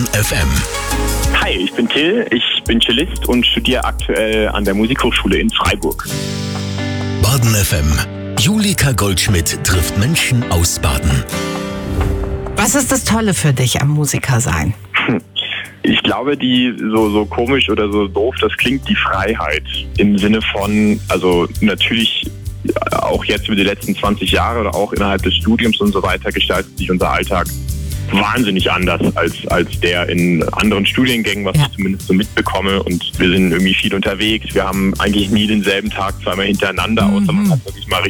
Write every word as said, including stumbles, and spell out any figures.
Baden F M. Hi, ich bin Till, ich bin Cellist und studiere aktuell an der Musikhochschule in Freiburg. Baden F M. Julika Goldschmidt trifft Menschen aus Baden. Was ist das Tolle für dich am Musikersein? Ich glaube, die so, so komisch oder so doof, das klingt, die Freiheit im Sinne von, also natürlich auch jetzt über die letzten zwanzig Jahre oder auch innerhalb des Studiums und so weiter gestaltet sich unser Alltag wahnsinnig anders als, als der in anderen Studiengängen, was ja. ich zumindest so mitbekomme. Und wir sind irgendwie viel unterwegs. Wir haben eigentlich nie denselben Tag zweimal hintereinander, mhm. außer man hat wirklich mal